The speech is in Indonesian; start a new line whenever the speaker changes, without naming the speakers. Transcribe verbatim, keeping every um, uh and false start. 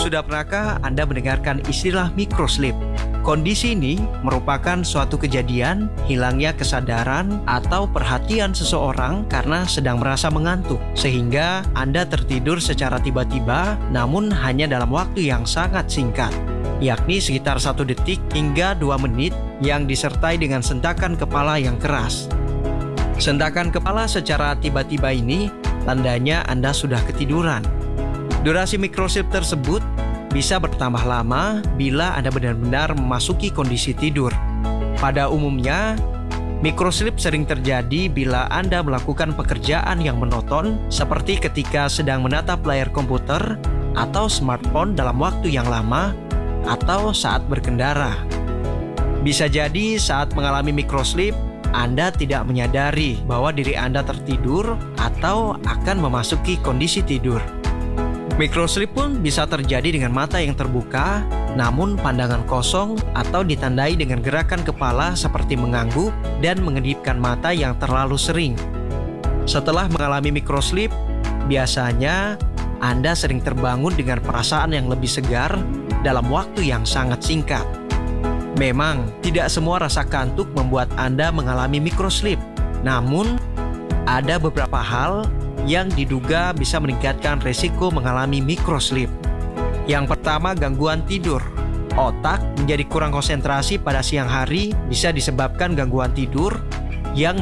Sudah pernahkah Anda mendengarkan istilah microsleep? Kondisi ini merupakan suatu kejadian hilangnya kesadaran atau perhatian seseorang karena sedang merasa mengantuk, sehingga Anda tertidur secara tiba-tiba namun hanya dalam waktu yang sangat singkat, yakni sekitar satu detik hingga dua menit yang disertai dengan sentakan kepala yang keras. Sentakan kepala secara tiba-tiba ini tandanya Anda sudah ketiduran. Durasi microsleep tersebut bisa bertambah lama bila Anda benar-benar memasuki kondisi tidur. Pada umumnya, microsleep sering terjadi bila Anda melakukan pekerjaan yang monoton seperti ketika sedang menatap layar komputer atau smartphone dalam waktu yang lama atau saat berkendara. Bisa jadi saat mengalami microsleep, Anda tidak menyadari bahwa diri Anda tertidur atau akan memasuki kondisi tidur. Microsleep pun bisa terjadi dengan mata yang terbuka, namun pandangan kosong atau ditandai dengan gerakan kepala seperti mengangguk dan mengedipkan mata yang terlalu sering. Setelah mengalami microsleep, biasanya Anda sering terbangun dengan perasaan yang lebih segar dalam waktu yang sangat singkat. Memang, tidak semua rasa kantuk membuat Anda mengalami microsleep, namun ada beberapa hal yang diduga bisa meningkatkan resiko mengalami microsleep. Yang pertama, gangguan tidur. Otak menjadi kurang konsentrasi pada siang hari bisa disebabkan gangguan tidur yang